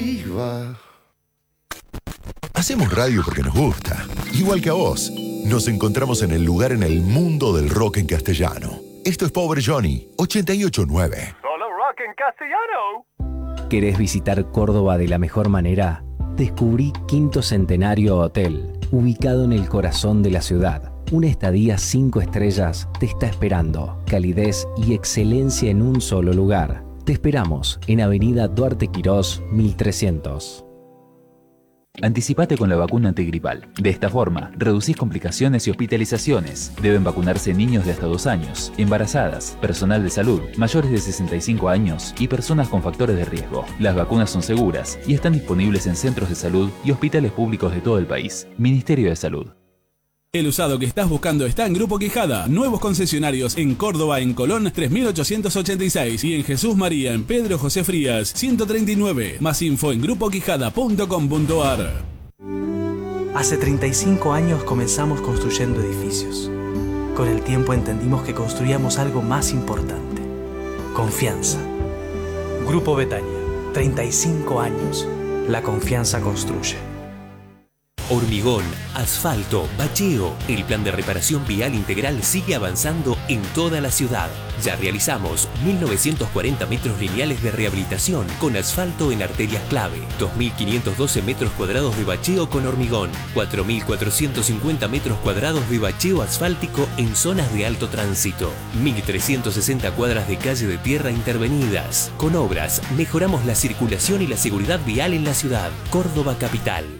Hacemos radio porque nos gusta, igual que a vos. Nos encontramos en el lugar en el mundo del rock en castellano. Esto es Pobre Johnny, 88.9. Solo rock en castellano. ¿Querés visitar Córdoba de la mejor manera? Descubrí Quinto Centenario Hotel, ubicado en el corazón de la ciudad. Una estadía 5 estrellas te está esperando. Calidez y excelencia en un solo lugar. Te esperamos en Avenida Duarte Quirós, 1300. Anticipate con la vacuna antigripal. De esta forma, reducís complicaciones y hospitalizaciones. Deben vacunarse niños de hasta 2 años, embarazadas, personal de salud, mayores de 65 años y personas con factores de riesgo. Las vacunas son seguras y están disponibles en centros de salud y hospitales públicos de todo el país. Ministerio de Salud. El usado que estás buscando está en Grupo Quijada. Nuevos concesionarios en Córdoba, en Colón, 3886 y en Jesús María, en Pedro José Frías, 139. Más info en grupoquijada.com.ar. Hace 35 años comenzamos construyendo edificios. Con el tiempo entendimos que construíamos algo más importante: confianza. Grupo Betania, 35 años. La confianza construye. Hormigón, asfalto, bacheo. El plan de reparación vial integral sigue avanzando en toda la ciudad. Ya realizamos 1.940 metros lineales de rehabilitación con asfalto en arterias clave, 2.512 metros cuadrados de bacheo con hormigón, 4.450 metros cuadrados de bacheo asfáltico en zonas de alto tránsito, 1.360 cuadras de calle de tierra intervenidas. Con obras, mejoramos la circulación y la seguridad vial en la ciudad. Córdoba Capital.